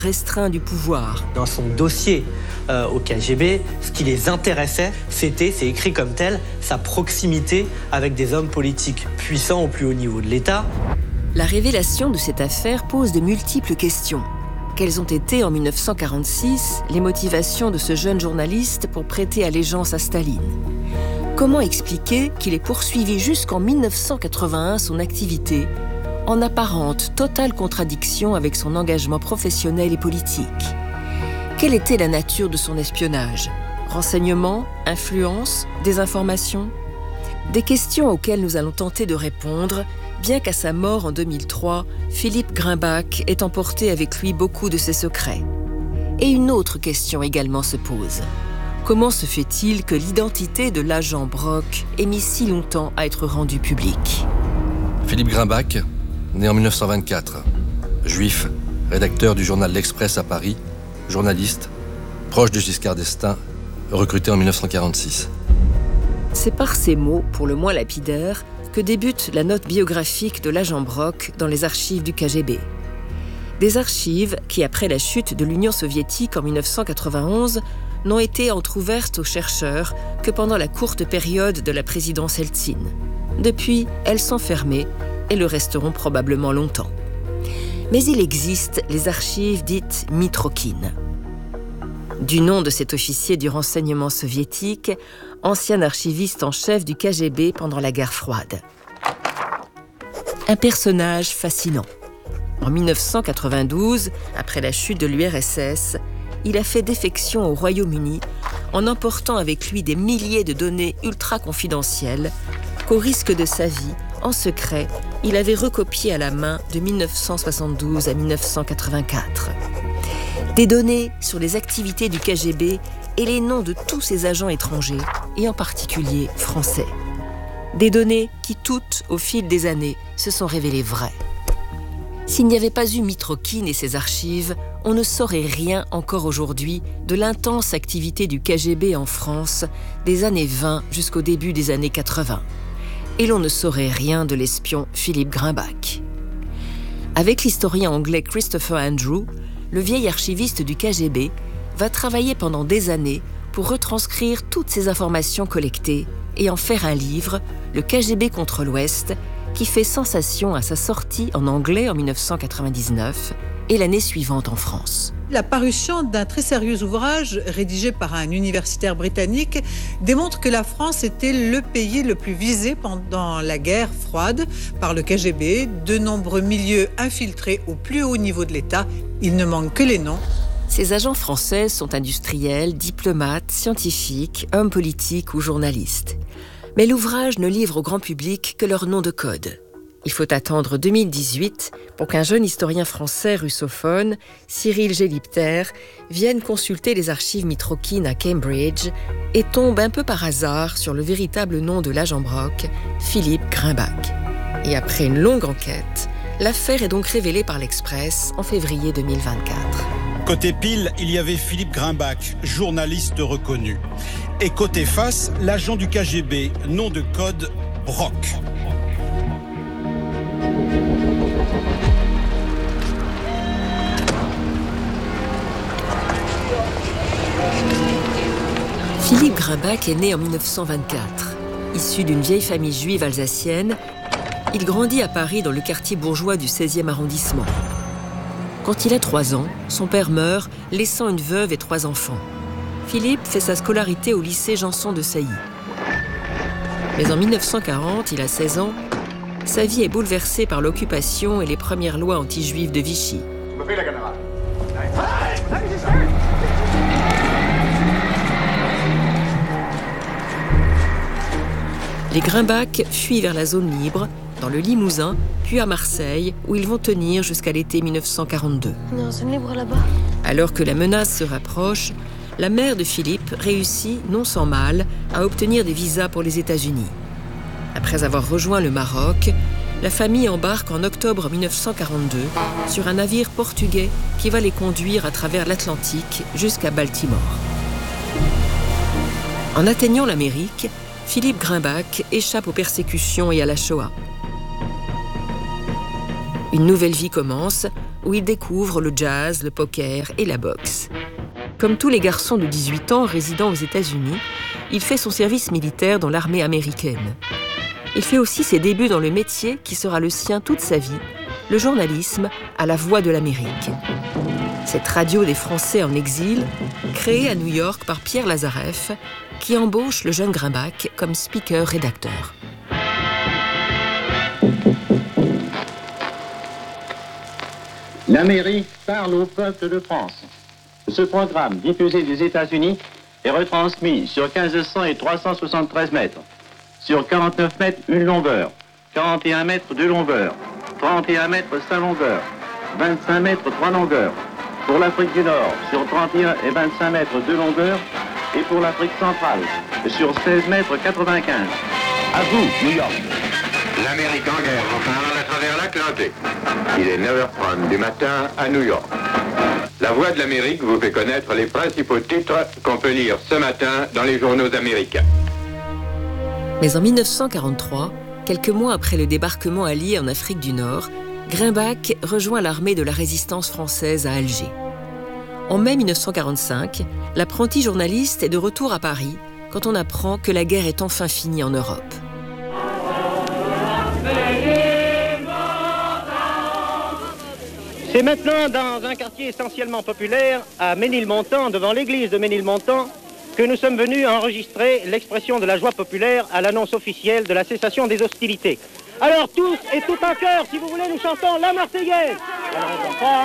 restreint du pouvoir. Dans son dossier au KGB, ce qui les intéressait, c'est écrit comme tel, sa proximité avec des hommes politiques puissants au plus haut niveau de l'État. La révélation de cette affaire pose de multiples questions. Quelles ont été en 1946 les motivations de ce jeune journaliste pour prêter allégeance à Staline ? Comment expliquer qu'il ait poursuivi jusqu'en 1981 son activité, en apparente totale contradiction avec son engagement professionnel et politique ? Quelle était la nature de son espionnage ? Renseignements, influence, désinformation ? Des questions auxquelles nous allons tenter de répondre, bien qu'à sa mort en 2003, Philippe Grimbach ait emporté avec lui beaucoup de ses secrets. Et une autre question également se pose. Comment se fait-il que l'identité de l'agent Brock ait mis si longtemps à être rendue publique ? Philippe Grimbach, né en 1924, juif, rédacteur du journal L'Express à Paris, journaliste, proche de Giscard d'Estaing, recruté en 1946. C'est par ces mots, pour le moins lapidaires, que débute la note biographique de l'agent Brock dans les archives du KGB. Des archives qui, après la chute de l'Union soviétique en 1991, n'ont été entr'ouvertes aux chercheurs que pendant la courte période de la présidence Eltsine. Depuis, elles sont fermées et le resteront probablement longtemps. Mais il existe les archives dites Mitrokhin. Du nom de cet officier du renseignement soviétique, ancien archiviste en chef du KGB pendant la guerre froide. Un personnage fascinant. En 1992, après la chute de l'URSS, il a fait défection au Royaume-Uni en emportant avec lui des milliers de données ultra confidentielles qu'au risque de sa vie, en secret, il avait recopiées à la main de 1972 à 1984. Des données sur les activités du KGB et les noms de tous ses agents étrangers, et en particulier français. Des données qui, toutes, au fil des années, se sont révélées vraies. S'il n'y avait pas eu Mitrokhin et ses archives, on ne saurait rien encore aujourd'hui de l'intense activité du KGB en France des années 20 jusqu'au début des années 80. Et l'on ne saurait rien de l'espion Philippe Grimbach. Avec l'historien anglais Christopher Andrew, le vieil archiviste du KGB va travailler pendant des années pour retranscrire toutes ces informations collectées et en faire un livre, Le KGB contre l'Ouest, qui fait sensation à sa sortie en anglais en 1999 et l'année suivante en France. La parution d'un très sérieux ouvrage rédigé par un universitaire britannique démontre que la France était le pays le plus visé pendant la guerre froide par le KGB. De nombreux milieux infiltrés au plus haut niveau de l'État. Il ne manque que les noms. Ces agents français sont industriels, diplomates, scientifiques, hommes politiques ou journalistes. Mais l'ouvrage ne livre au grand public que leur nom de code. Il faut attendre 2018 pour qu'un jeune historien français russophone, Cyril Gélipter, vienne consulter les archives Mitrokhin à Cambridge et tombe un peu par hasard sur le véritable nom de l'agent Brock, Philippe Grimbach. Et après une longue enquête, l'affaire est donc révélée par l'Express en février 2024. Côté pile, il y avait Philippe Grimbach, journaliste reconnu. Et côté face, l'agent du KGB, nom de code Brock. Philippe Grimbach est né en 1924. Issu d'une vieille famille juive alsacienne, il grandit à Paris dans le quartier bourgeois du 16e arrondissement. Quand il a 3 ans, son père meurt, laissant une veuve et 3 enfants. Philippe fait sa scolarité au lycée Janson de Sailly. Mais en 1940, il a 16 ans, sa vie est bouleversée par l'occupation et les premières lois anti-juives de Vichy. Les Grimbach fuient vers la zone libre, dans le Limousin, puis à Marseille, où ils vont tenir jusqu'à l'été 1942. On est en zone libre là-bas. Alors que la menace se rapproche, la mère de Philippe réussit, non sans mal, à obtenir des visas pour les États-Unis. Après avoir rejoint le Maroc, la famille embarque en octobre 1942 sur un navire portugais qui va les conduire à travers l'Atlantique jusqu'à Baltimore. En atteignant l'Amérique, Philippe Grimbach échappe aux persécutions et à la Shoah. Une nouvelle vie commence, où il découvre le jazz, le poker et la boxe. Comme tous les garçons de 18 ans résidant aux États-Unis, il fait son service militaire dans l'armée américaine. Il fait aussi ses débuts dans le métier qui sera le sien toute sa vie, le journalisme à la Voix de l'Amérique. Cette radio des Français en exil, créée à New York par Pierre Lazareff, qui embauche le jeune Grimbach comme speaker-rédacteur. L'Amérique parle au peuple de France. Ce programme diffusé des États-Unis est retransmis sur 1500 et 373 mètres, sur 49 mètres une longueur, 41 mètres deux longueurs, 31 mètres 5 longueurs, 25 mètres 3 longueurs. Pour l'Afrique du Nord, sur 31 et 25 mètres deux longueurs, et pour l'Afrique centrale, sur 16 mètres 95. À vous, New York. L'Amérique en guerre en parle à travers l'Atlantique. Il est 9h30 du matin à New York. La Voix de l'Amérique vous fait connaître les principaux titres qu'on peut lire ce matin dans les journaux américains. Mais en 1943, quelques mois après le débarquement allié en Afrique du Nord, Grimbach rejoint l'armée de la résistance française à Alger. En mai 1945, l'apprenti journaliste est de retour à Paris quand on apprend que la guerre est enfin finie en Europe. C'est maintenant dans un quartier essentiellement populaire, à Ménilmontant, devant l'église de Ménilmontant, que nous sommes venus enregistrer l'expression de la joie populaire à l'annonce officielle de la cessation des hostilités. Alors tous et tout en chœur, si vous voulez, nous chantons la Marseillaise.